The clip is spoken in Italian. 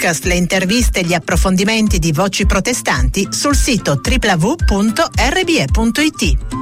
podcast, le interviste e gli approfondimenti di Voci Protestanti sul sito www.rbe.it.